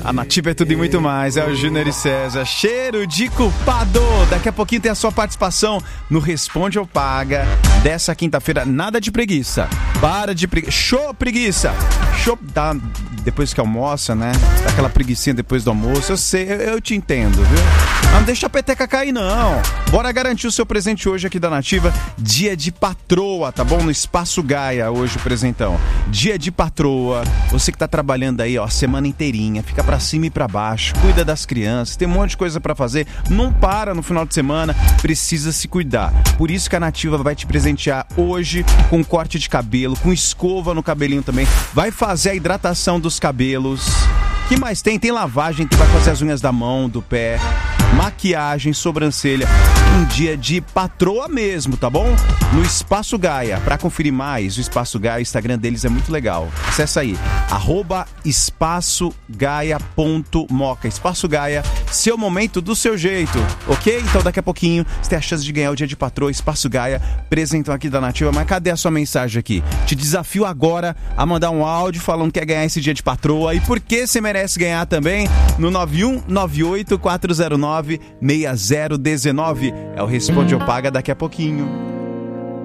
A Nativa é tudo e muito mais. É o Júnior e César. Cheiro de culpado. Daqui a pouquinho tem a sua participação no Responde ou Paga dessa quinta-feira. Nada de preguiça. Para de preguiça. Show preguiça. Show dá depois que almoça, né? Dá aquela preguicinha depois do almoço. Eu sei, eu te entendo, viu? Mas não deixa a peteca cair, não. Bora garantir o seu presente hoje aqui da Nativa. Dia de patroa, tá bom? No Espaço Gaia, hoje o presentão. Dia de patroa. Você que tá trabalhando aí, ó, semana inteirinha. Fica pra cima e pra baixo. Cuida das crianças. Tem um monte de coisa pra fazer. Não para no final de semana. Precisa se cuidar. Por isso que a Nativa vai te presentear hoje com corte de cabelo, com escova no cabelinho também. Vai fazer a hidratação dos cabelos. O que mais tem? Tem lavagem, vai fazer as unhas da mão, do pé, maquiagem, sobrancelha. Um dia de patroa mesmo, tá bom? No Espaço Gaia. Pra conferir mais, o Espaço Gaia, o Instagram deles é muito legal. Acessa aí, @espaçogaia.moca. Espaço Gaia, seu momento do seu jeito, ok? Então daqui a pouquinho você tem a chance de ganhar o dia de patroa. Espaço Gaia, presentão aqui da Nativa. Mas cadê a sua mensagem aqui? Te desafio agora a mandar um áudio falando que quer ganhar esse dia de patroa. E por que você merece ganhar também? No 9198-409-6019. É o Responde ou Paga daqui a pouquinho.